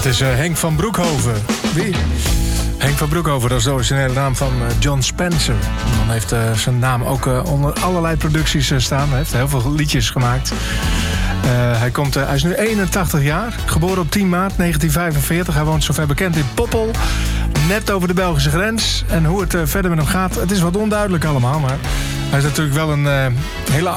Het is Henk van Broekhoven. Wie? Henk van Broekhoven, dat is de originele naam van John Spencer. De man heeft zijn naam ook onder allerlei producties staan. Hij heeft heel veel liedjes gemaakt. Hij is nu 81 jaar, geboren op 10 maart 1945. Hij woont zover bekend in Poppel, net over de Belgische grens. En hoe het verder met hem gaat, het is wat onduidelijk allemaal. Maar hij is natuurlijk wel een hele